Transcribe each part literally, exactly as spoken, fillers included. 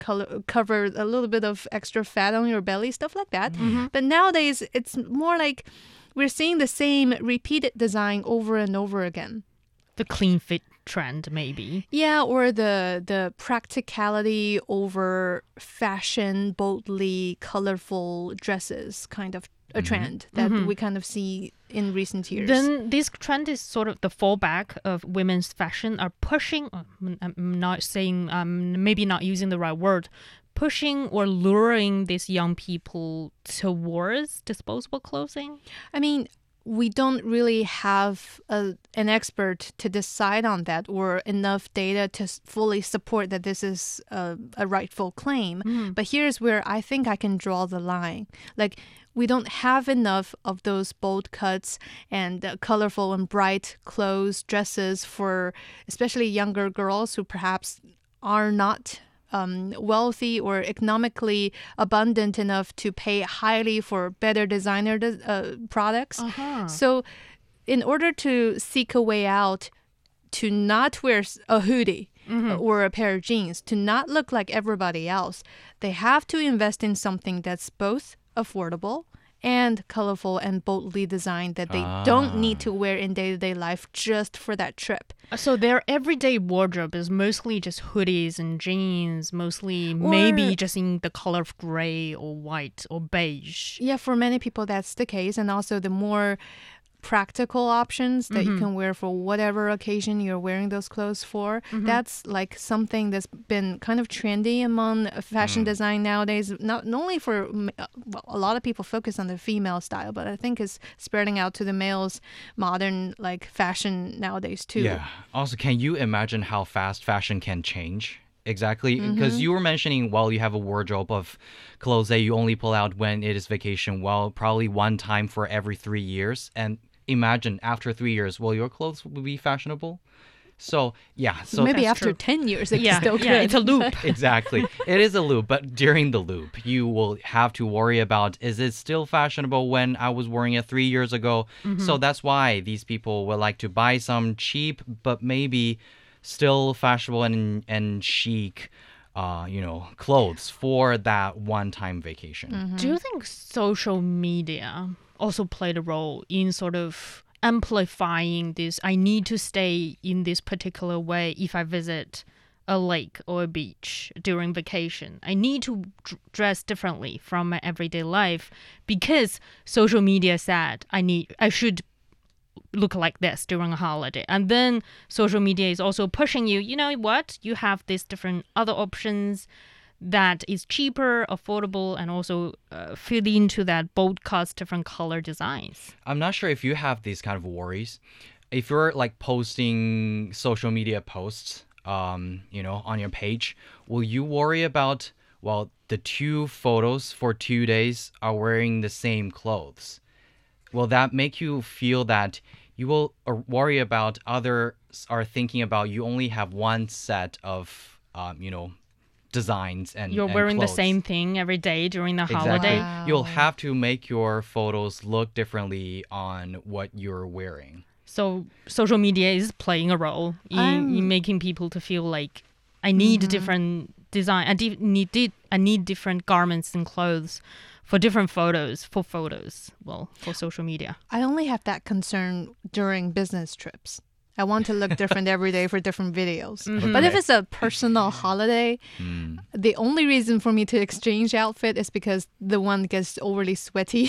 color, cover a little bit of extra fat on your belly, stuff like that. Mm-hmm. But nowadays, it's more like we're seeing the same repeated design over and over again. The clean fit trend, maybe. Yeah, or the the practicality over fashion, boldly colorful dresses kind of a Mm-hmm. trend that Mhm. we kind of see in recent years. Then this trend is sort of the fallback of women's fashion are pushing, um, I'm not saying, um, maybe not using the right word, pushing or luring these young people towards disposable clothing. I mean, we don't really have a, an expert to decide on that or enough data to s- fully support that this is a, a rightful claim. Mm-hmm. But here's where I think I can draw the line. Like, we don't have enough of those bold cuts and uh, colorful and bright clothes, dresses for especially younger girls who perhaps are not um, wealthy or economically abundant enough to pay highly for better designer de- uh, products. Uh-huh. So in order to seek a way out to not wear s- a hoodie Mm-hmm. or a pair of jeans, to not look like everybody else, they have to invest in something that's both affordable and colorful and boldly designed that they Ah. don't need to wear in day-to-day life just for that trip. So their everyday wardrobe is mostly just hoodies and jeans, mostly maybe Or- just in the color of gray or white or beige. Yeah, for many people that's the case. And also the more practical options that you can wear for whatever occasion you're wearing those clothes for. That's like something that's been kind of trendy among fashion design nowadays. Not, not only for, m- uh, well, a lot of people focus on the female style, but I think it's spreading out to the males modern like fashion nowadays too. Yeah. Also, can you imagine how fast fashion can change? Exactly. Because you were mentioning, well, you have a wardrobe of clothes that you only pull out when it is vacation. Well, probably one time for every three years. And imagine after three years, will your clothes will be fashionable? So, yeah. So Maybe That's after true. ten years, it's Yeah, still yeah, good. it's a loop. Exactly. It is a loop, but during the loop, you will have to worry about, is it still fashionable when I was wearing it three years ago? So that's why these people would like to buy some cheap, but maybe still fashionable and, and chic, uh, you know, clothes for that one-time vacation. Do you think social media also played a role in sort of amplifying this? I need to stay in this particular way if I visit a lake or a beach during vacation. I need to d- dress differently from my everyday life because social media said I need I should look like this during a holiday. And then social media is also pushing you, you know what? You have these different other options that is cheaper, affordable, and also uh, fit into that bold cuts, different color designs. I'm not sure if you have these kind of worries. If you're like posting social media posts, um, you know, on your page, will you worry about, well, the two photos for two days are wearing the same clothes? Will that make you feel that you will uh, worry about others are thinking about you only have one set of, um, you know, designs and You're and wearing the clothes? same thing every day during the Exactly. holiday. Wow. You'll have to make your photos look differently on what you're wearing. So social media is playing a role in, I'm- in making people to feel like I need different design. I di- need di- I need different garments and clothes for different photos. For photos, well, for social media. I only have that concern during business trips. I want to look different every day for different videos. But if Okay. it's a personal holiday, the only reason for me to exchange outfit is because the one gets overly sweaty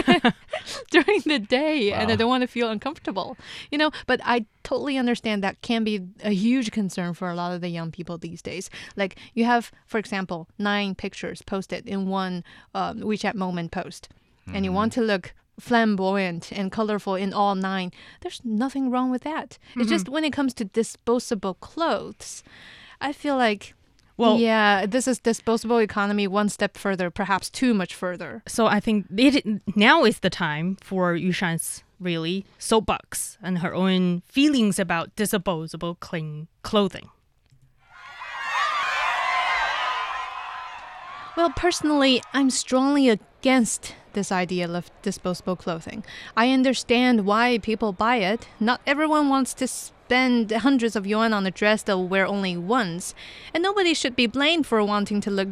during the day and I Wow. don't want to feel uncomfortable. You know, but I totally understand that can be a huge concern for a lot of the young people these days. Like you have, for example, nine pictures posted in one um, WeChat moment post and you want to look flamboyant and colorful in all nine. There's nothing wrong with that. It's just when it comes to disposable clothes, I feel like, Well- yeah, this is disposable economy one step further, perhaps too much further. So I think it now is the time for Yushan's really soapbox and her own feelings about disposable clean clothing. Well, personally, I'm strongly against this idea of disposable clothing. I understand why people buy it. Not everyone wants to spend hundreds of yuan on a dress they'll wear only once. And nobody should be blamed for wanting to look